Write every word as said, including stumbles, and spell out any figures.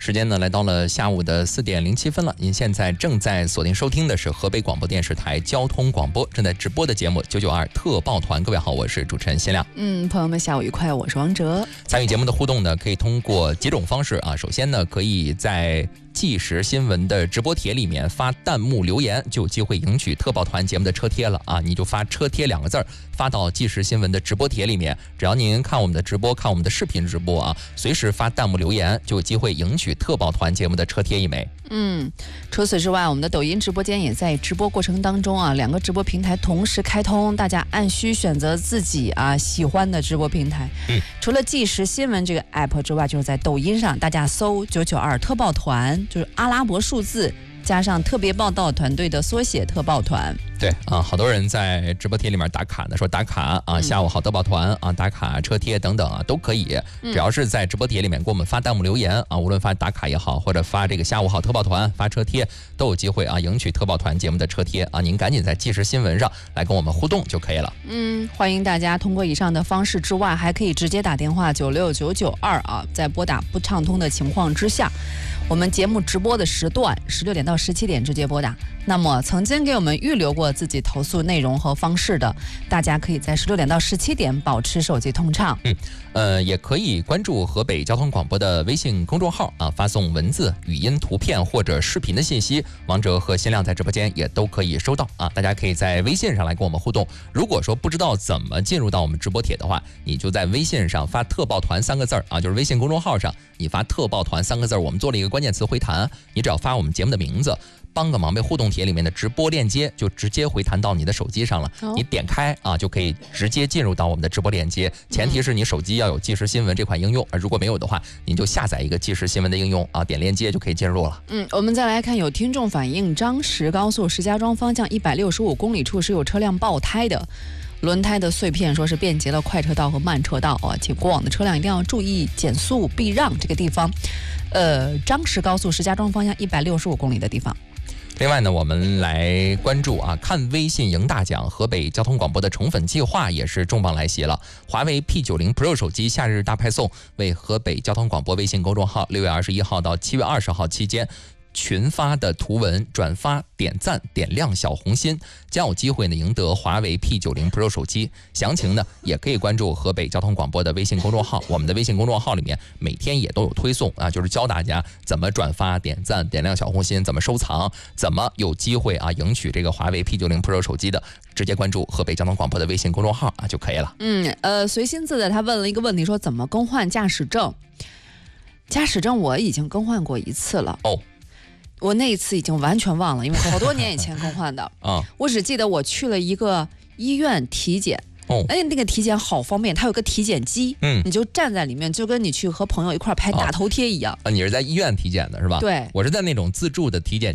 时间呢来到了下午的四点零七分了。您现在正在锁定收听的是河北广播电视台交通广播正在直播的节目九九二特报团。各位好，我是主持人辛亮。 嗯，朋友们下午愉快，我是王哲。 参与节目的互动呢，可以通过几种方式啊。首先呢，可以在即时新闻的直播帖里面发弹幕留言，就有机会赢取特报团节目的车贴了啊！你就发车贴两个字儿发到即时新闻的直播帖里面，只要您看我们的直播，看我们的视频直播啊，随时发弹幕留言，就有机会赢取特报团节目的车贴一枚。 嗯，除此之外，我们的抖音直播间也在直播过程当中啊，两个直播平台同时开通，大家按需选择自己啊喜欢的直播平台。 嗯， 除了即时新闻这个 app 之外，就是在抖音上，大家搜九九二特报团，就是阿拉伯数字加上特别报道团队的缩写特报团。 对啊，好多人在直播贴里面打卡呢，说打卡啊， 嗯、 下午好特报团啊，打卡车贴等等啊，都可以。只要是在直播帖里面给我们发弹幕留言啊，无论发打卡也好，或者发这个下午好特报团发车贴，都有机会啊赢取特报团节目的车贴啊。您赶紧在即时新闻上来跟我们互动就可以了。 嗯，欢迎大家通过以上的方式之外，还可以直接打电话九六九九二啊，在拨打不畅通的情况之下，我们节目直播的时段十六点到十七点直接拨打。那么曾经给我们预留过自己投诉内容和方式的，大家可以在十六点到十七点保持手机通畅。 嗯，呃，也可以关注河北交通广播的微信公众号啊，发送文字、语音、图片或者视频的信息，王哲和辛亮在直播间也都可以收到啊。大家可以在微信上来跟我们互动。如果说不知道怎么进入到我们直播帖的话，你就在微信上发特报团三个字啊，就是微信公众号上你发特报团三个字，我们做了一个关键词回弹，你只要发我们节目的名字，帮个忙呗，互动帖里面的直播链接就直接回弹到你的手机上了。哦、你点开啊，就可以直接进入到我们的直播链接。前提是你手机要有即时新闻这款应用，而如果没有的话，您就下载一个即时新闻的应用啊，点链接就可以进入了。 嗯，我们再来看，有听众反映张石高速石家庄方向一百六十五公里处是有车辆爆胎的。轮胎的碎片说是便捷了快车道和慢车道啊，请过往的车辆一定要注意减速避让这个地方。呃，张石高速石家庄方向一百六十五公里的地方。 另外呢，我们来关注啊，看微信赢大奖，河北交通广播的宠粉计划也是重磅来袭了。华为 P 九十 Pro 手机夏日大派送，为河北交通广播微信公众号六月二十一号到七月二十号期间群发的图文转发点赞点亮小红心，将有机会呢赢得华为 P 九十 Pro 手机。详情呢也可以关注河北交通广播的微信公众号，我们的微信公众号里面每天也都有推送啊，就是教大家怎么转发点赞点亮小红心，怎么收藏，怎么有机会啊赢取这个华为 P 九十 Pro 手机的，直接关注河北交通广播的微信公众号啊就可以了。 嗯，呃，随心自的他问了一个问题，说怎么更换驾驶证？驾驶证我已经更换过一次了。 哦。 我那一次已经完全忘了，因为好多年以前更换的啊。 我只记得我去了一个医院体检， 哦， 哎，那个体检好方便，它有个体检机， 嗯， 你就站在里面，就跟你去和朋友一块拍大头贴一样。 啊，你是在医院体检的是吧？ 对， 我是在那种自助的体检